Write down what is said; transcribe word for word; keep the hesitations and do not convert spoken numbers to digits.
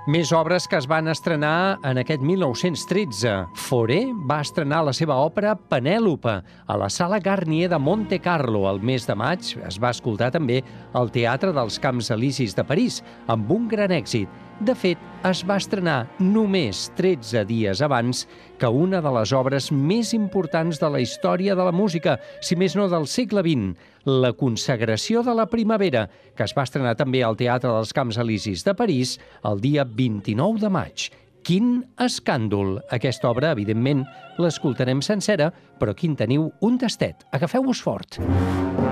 Més obres que es van estrenar en aquest mil nou-cents tretze. Fauré va estrenar la seva òpera Penèlope a la Sala Garnier de Monte Carlo. El mes de maig es va escoltar també al Teatre dels Camps Elisis de París, amb un gran èxit. De fet, es va estrenar només tretze dies abans que una de les obres més importants de la història de la música, si més no del segle vint, La consagració de la primavera, que es va estrenar també al Teatre dels Camps Elisis de París el dia vint-i-nou de maig. Quin escàndol! Aquesta obra, evidentment, l'escoltarem sencera, però aquí en teniu un tastet. Agafeu-vos fort.